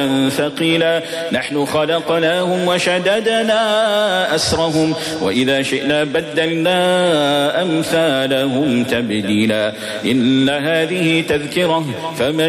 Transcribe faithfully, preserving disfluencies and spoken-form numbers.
ثقيلا نحن خلقناهم وشددنا أسرهم وإذا شئنا بدلنا أمثالهم تبديلا إن هذه تذكرة فمن